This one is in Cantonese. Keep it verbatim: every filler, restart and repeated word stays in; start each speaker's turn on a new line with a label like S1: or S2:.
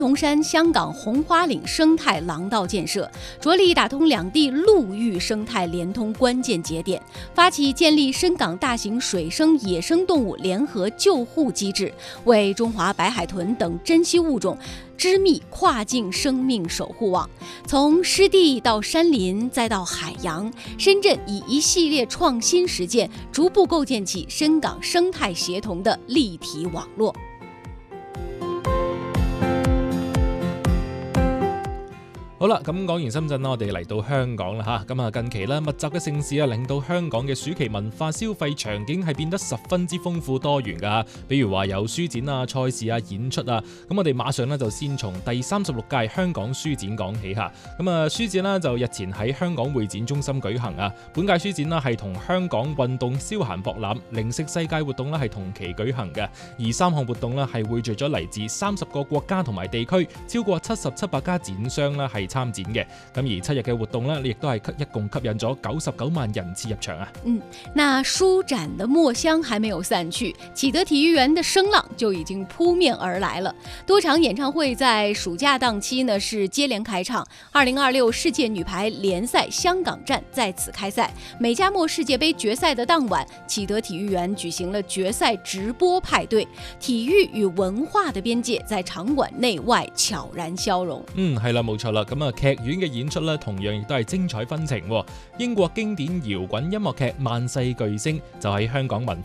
S1: 龙山香港红花岭生态廊道建设，着力打通两地陆域生态联通关键节点，发起建立深港大型水生野生动物联合救护机制，为中华白海豚等珍稀物种织密跨境生命守护网。从湿地到山林再到海洋，深圳以一系列创新实践，逐步构建起深港生態協同的立體網絡。
S2: 好啦，咁講完深圳啦，我哋嚟到香港啦吓。咁啊，近期咧密集嘅盛事啊，令到香港嘅暑期文化消費場景係變得十分之豐富多元噶。比如話有書展啊、賽事啊、演出啊。咁我哋馬上咧就先從第三十六屆香港書展講起吓。咁啊，書展呢就日前喺香港會展中心舉行啊。本屆書展呢係同香港運動消閒博覽、零食世界活動呢係同期舉行嘅。而三項活動呢係匯聚咗嚟自三十個國家同埋地區，超過七十七百家展商呢係參展嘅，咁而七日嘅活動呢，亦都係一共吸引咗九十九萬人次入場啊。
S1: 嗯，那書展的墨香還沒有散去，啟德體育園的聲浪就已經撲面而來了。多場演唱會在暑假檔期呢是接連開唱。二零二六世界女排聯賽香港站在此開賽，美加墨世界盃決賽的當晚，啟德體育園舉行了決賽直播派對，體育與文化的邊界在場館內外悄然消融。
S2: 嗯，係啦，冇錯啦。咁啊，劇院嘅演出咧，同樣亦都係精彩紛呈。英國經典搖滾音樂劇《萬世巨星》就喺香港文